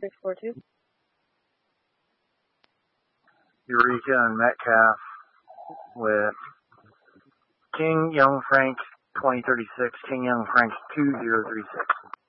642. Eureka and Metcalf with King Young Frank 2036, King Young Frank 2036.